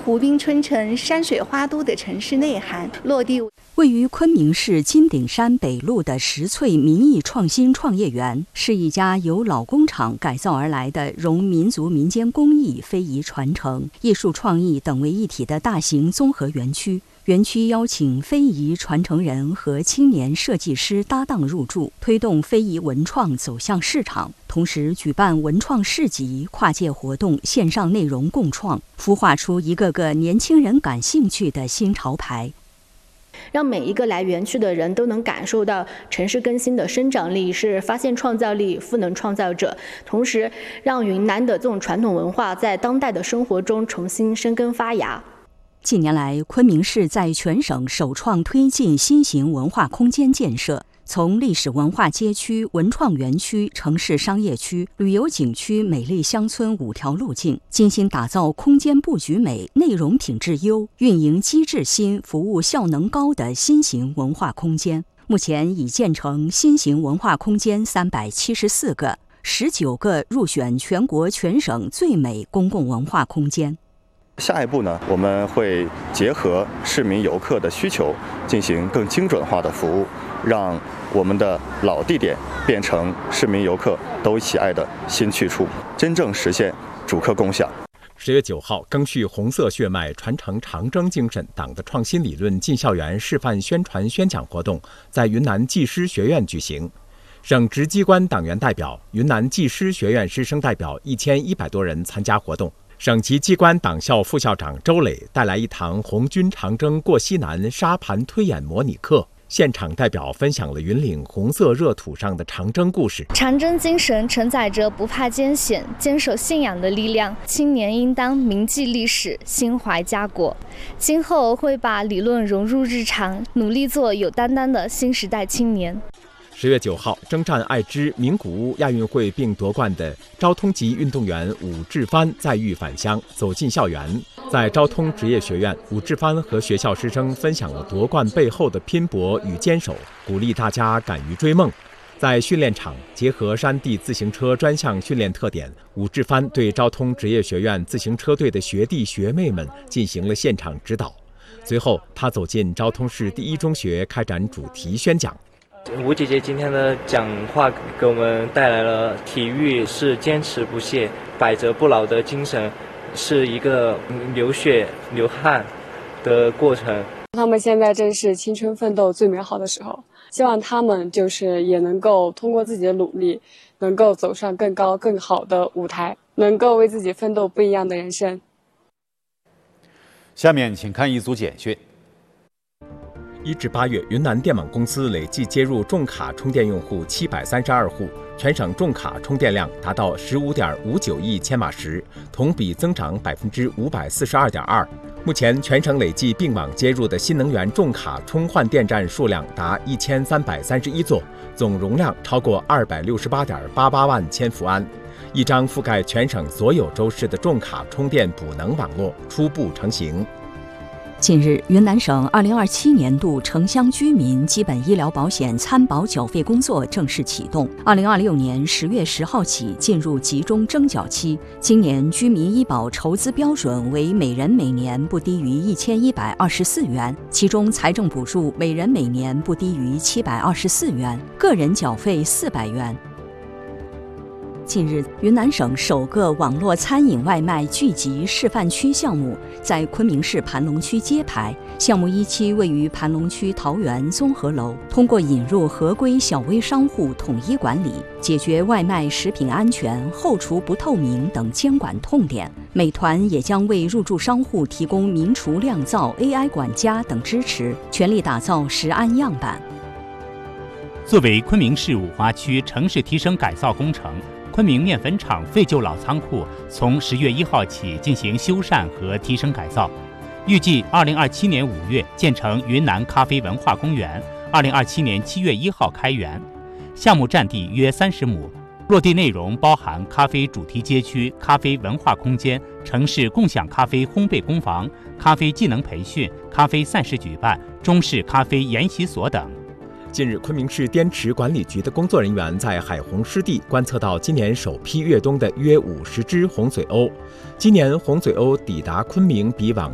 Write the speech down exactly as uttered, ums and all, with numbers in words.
湖滨春城、山水花都的城市内涵。落地位于昆明市金顶山北路的石翠民艺创新创业园，是一家由老工厂改造而来的融民族民间工艺、非遗传承、艺术创意等为一体的大型综合园区。园区邀请非遗传承人和青年设计师搭档入驻，推动非遗文创走向市场，同时举办文创市集、跨界活动、线上内容共创，孵化出一个个年轻人感兴趣的新潮牌， 让每一个来园区的人都能感受到城市更新的生长力，是发现创造力、赋能创造者，同时让云南的这种传统文化在当代的生活中重新生根发芽。 近年来，昆明市在全省首创推进新型文化空间建设，从历史文化街区、文创园区、城市商业区、旅游景区、美丽乡村五条路径，精心打造空间布局美、内容品质优、运营机制新、服务效能高的新型文化空间。目前已建成新型文化空间三百七十四个，十九个入选全国全省最美公共文化空间。 下一步呢，我们会结合市民游客的需求，进行更精准化的服务，让我们的老地点变成市民游客都喜爱的新去处，真正实现主客共享。 十月九号，赓续红色血脉、传承长征精神党的创新理论进校园示范宣传宣讲活动在云南技师学院举行。省直机关党员代表、云南技师学院师生代表一千一百多人参加活动。省级机关党校副校长周磊带来一堂红军长征过西南沙盘推演模拟课，现场代表分享了云岭红色热土上的长征故事。 长征精神承载着不怕艰险、坚守信仰的力量，青年应当铭记历史、心怀家国。今后会把理论融入日常，努力做有担当的新时代青年。 十月九号，征战爱知名古屋亚运会并夺冠的昭通籍运动员武志帆载誉返乡，走进校园。在昭通职业学院，武志帆和学校师生分享了夺冠背后的拼搏与坚守，鼓励大家敢于追梦。在训练场，结合山地自行车专项训练特点，武志帆对昭通职业学院自行车队的学弟学妹们进行了现场指导。随后，他走进昭通市第一中学开展主题宣讲。 吴姐姐今天的讲话给我们带来了体育是坚持不懈、百折不挠的精神，是一个流血流汗的过程。 他们现在正是青春奋斗最美好的时候，希望他们就是也能够通过自己的努力，能够走上更高更好的舞台，能够为自己奋斗不一样的人生。 下面请看一组简讯。 一至八月，云南电网公司累计接入重卡充电用户七百三十二户，全省重卡充电量达到十五点五九亿千瓦时，同比增长百分之五百四十二点二。目前，全省累计并网接入的新能源重卡充换电站数量达一千三百三十一座，总容量超过二百六十八点八八万千伏安。一张覆盖全省所有州市的重卡充电补能网络初步成型。 近日，云南省二零二七年度城乡居民基本医疗保险参保缴费工作正式启动。二零二六年十月十号起进入集中征缴期。今年居民医保筹资标准为每人每年不低于一千一百二十四元，其中财政补助每人每年不低于七百二十四元，个人缴费四百元。近日，云南省首个网络餐饮外卖聚集示范区项目在昆明市盘龙区揭牌。项目一期位于盘龙区桃园综合楼，通过引入合规小微商户统一管理，解决外卖食品安全、后厨不透明等监管痛点。美团也将为入驻商户提供民厨酿造、A I 管家等支持，全力打造食安样板。 作为昆明市五华区城市提升改造工程，昆明面粉厂废旧老仓库从十月一号起进行修缮和提升改造，预计二零二七年五月建成云南咖啡文化公园，二零二七年七月一号开园。项目占地约三十亩，落地内容包含咖啡主题街区、咖啡文化空间、城市共享咖啡烘焙工坊、咖啡技能培训、咖啡赛事举办、中式咖啡研习所等。 近日，昆明市滇池管理局的工作人员在海洪湿地观测到今年首批越冬的约五十只红嘴鸥。今年红嘴鸥抵达昆明比往